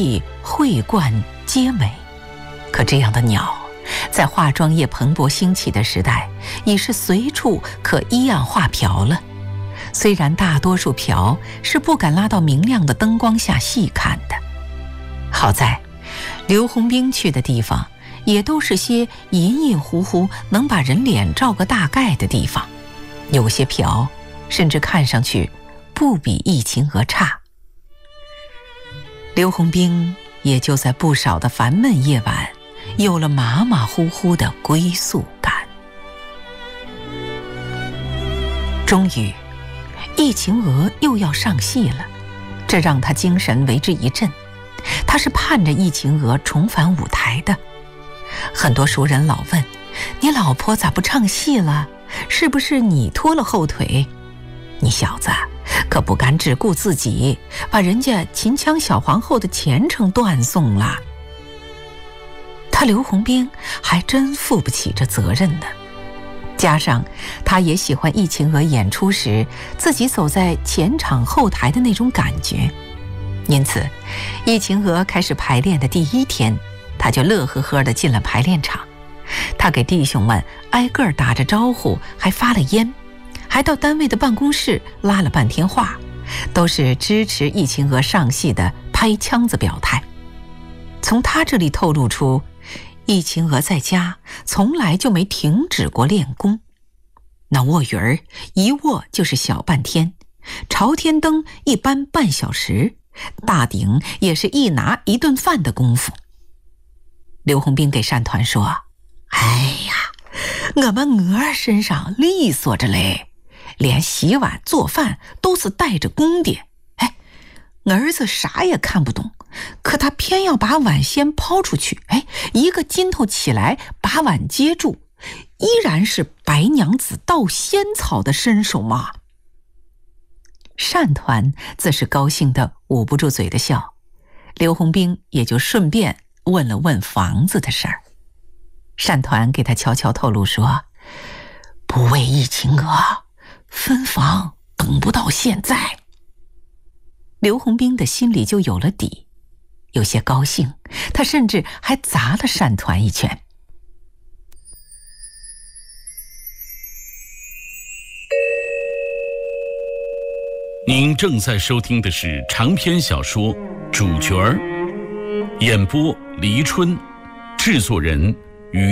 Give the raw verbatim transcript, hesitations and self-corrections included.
气会冠皆美。可这样的鸟，在化妆业蓬勃兴起的时代，已是随处可依样画瓢了。虽然大多数瓢是不敢拉到明亮的灯光下细看的，好在刘洪兵去的地方也都是些隐隐糊糊能把人脸照个大概的地方，有些瓢甚至看上去不比逸秦娥差。刘洪兵也就在不少的烦闷夜晚有了马马虎虎的归宿感。终于逸秦娥又要上戏了，这让他精神为之一振。他是盼着逸秦娥重返舞台的。很多熟人老问，你老婆咋不唱戏了？是不是你拖了后腿？你小子可不敢只顾自己，把人家秦腔小皇后的前程断送了。他刘洪兵还真负不起这责任呢。加上他也喜欢逸秦娥演出时自己走在前场后台的那种感觉，因此逸秦娥开始排练的第一天，他就乐呵呵地进了排练场。他给弟兄们挨个打着招呼，还发了烟，还到单位的办公室拉了半天话，都是支持逸秦娥上戏的拍腔子表态。从他这里透露出，逸秦娥在家从来就没停止过练功。那卧云儿一卧就是小半天，朝天灯一般半小时，大顶也是一拿一顿饭的功夫。刘洪兵给单团说，哎呀，我们儿身上利索着嘞，连洗碗做饭都是带着功的。哎，儿子啥也看不懂，可他偏要把碗先抛出去，哎，一个筋头起来把碗接住，依然是白娘子倒仙草的身手嘛。单团自是高兴得捂不住嘴的笑，刘洪兵也就顺便问了问房子的事儿。单团给他悄悄透露说，不为逸秦娥，分房等不到现在。刘洪兵的心里就有了底，有些高兴，他甚至还砸了单团一拳。 您正在收听的是长篇小说《主角儿》，演播黎春，制作人